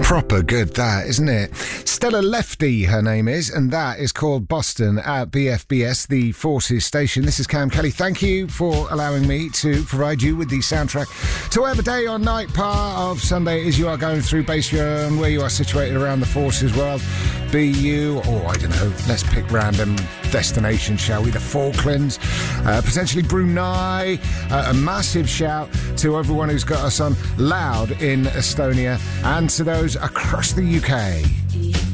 Proper good, that, isn't it? Stella Lefty, her name is, and that is called Boston at BFBS, the Forces station. This is Cam Kelly. Thank you for allowing me to provide you with the soundtrack to whatever day or night part of Sunday is you are going through, based on where you are situated around the Forces world. Be you, or I don't know, let's pick random destinations, shall we? The Falklands, potentially Brunei. A massive shout to everyone who's got us on loud in Estonia and to those across the UK.